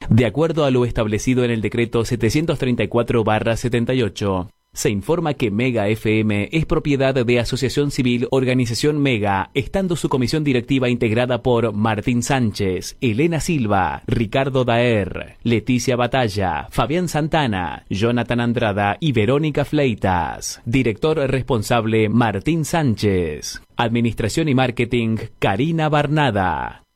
De acuerdo a lo establecido en el decreto 734/78, se informa que Mega FM es propiedad de Asociación Civil Organización Mega, estando su comisión directiva integrada por Martín Sánchez, Elena Silva, Ricardo Daer, Leticia Batalla, Fabián Santana, Jonathan Andrada y Verónica Fleitas. Director responsable Martín Sánchez. Administración y Marketing Karina Barnada.